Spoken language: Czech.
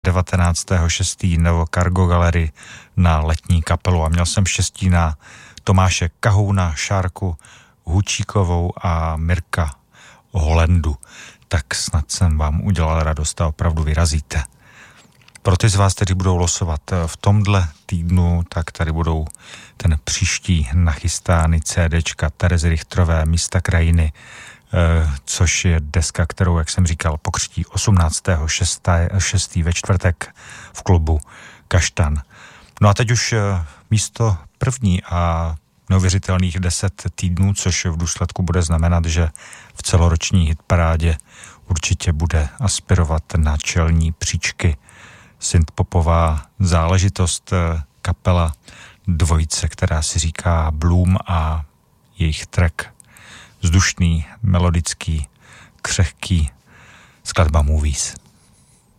19.6. Novo Cargo Gallery na letní kapelu a měl jsem štěstí na Tomáše Kahouna, Šárku Hučíkovou a Mirka Holendu. Tak snad jsem vám udělal radost a opravdu vyrazíte. Pro ty z vás, kteří budou losovat v tomhle týdnu, tak tady budou ten příští nachystány CDčka Terezy Richterové Místa krajiny, což je deska, kterou, jak jsem říkal, pokřtí 18.6. ve čtvrtek v klubu Kaštan. No a teď už místo první a neuvěřitelných 10 týdnů, což v důsledku bude znamenat, že v celoroční hitparádě určitě bude aspirovat na čelní příčky synthpopová záležitost, kapela dvojice, která si říká Bloom a jejich track vzdušný, melodický, křehký, skladba Movies.